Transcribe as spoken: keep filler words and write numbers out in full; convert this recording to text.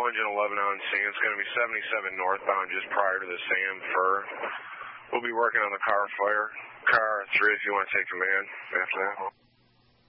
engine eleven on scene. It's going to be seventy-seven northbound just prior to the Sam Fur. We'll be working on the car fire. Car three if you want to take command after that.